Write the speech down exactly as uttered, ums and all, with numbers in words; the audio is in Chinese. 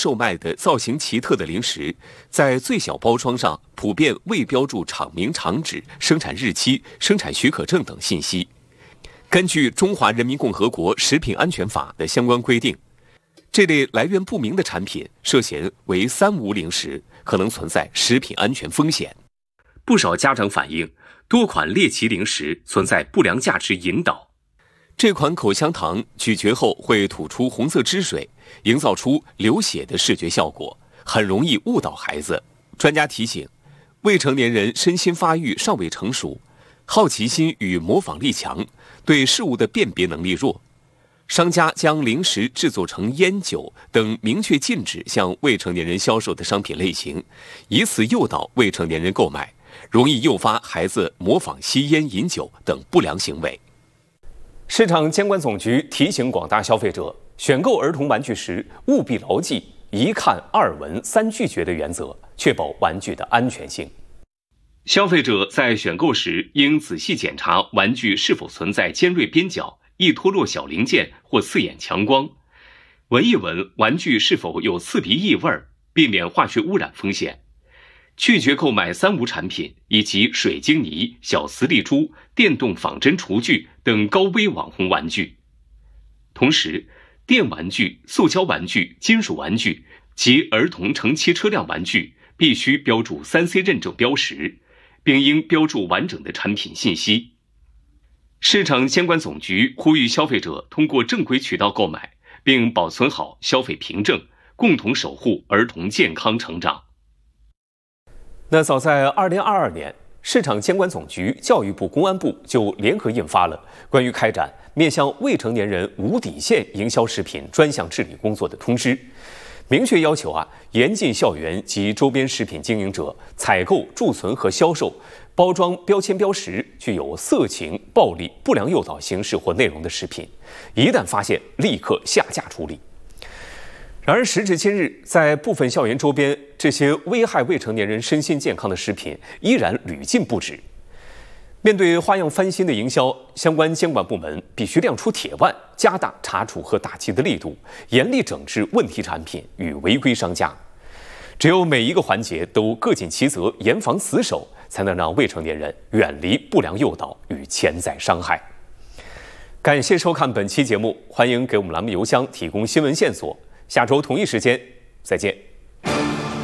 售卖的造型奇特的零食，在最小包装上普遍未标注厂名、厂址、生产日期、生产许可证等信息。根据《中华人民共和国食品安全法》的相关规定，这类来源不明的产品涉嫌为三无零食，可能存在食品安全风险。不少家长反映，多款猎奇零食存在不良价值引导。这款口香糖咀嚼后会吐出红色汁水，营造出流血的视觉效果，很容易误导孩子。专家提醒，未成年人身心发育尚未成熟，好奇心与模仿力强，对事物的辨别能力弱。商家将零食制作成烟酒等明确禁止向未成年人销售的商品类型，以此诱导未成年人购买，容易诱发孩子模仿吸烟、饮酒等不良行为。市场监管总局提醒广大消费者，选购儿童玩具时务必牢记一看、二闻、三拒绝的原则，确保玩具的安全性。消费者在选购时应仔细检查玩具是否存在尖锐边角、易脱落小零件或刺眼强光，闻一闻玩具是否有刺鼻异味，避免化学污染风险。拒绝购买三无产品以及水晶泥、小磁力珠、电动仿真厨具等高危网红玩具。同时，电玩具、塑胶玩具、金属玩具及儿童乘骑车辆玩具必须标注 三 C 认证标识，并应标注完整的产品信息。市场监管总局呼吁消费者通过正规渠道购买，并保存好消费凭证，共同守护儿童健康成长。那早在二零二二年，市场监管总局、教育部、公安部就联合印发了关于开展面向未成年人无底线营销食品专项治理工作的通知，明确要求啊，严禁校园及周边食品经营者采购、贮存和销售包装标签标识具有色情、暴力、不良诱导形式或内容的食品，一旦发现，立刻下架处理。然而，时至今日，在部分校园周边，这些危害未成年人身心健康的食品依然屡禁不止。面对花样翻新的营销，相关监管部门必须亮出铁腕，加大查处和打击的力度，严厉整治问题产品与违规商家。只有每一个环节都各尽其责，严防死守，才能让未成年人远离不良诱导与潜在伤害。感谢收看本期节目，欢迎给我们栏目邮箱提供新闻线索。下周同一时间再见。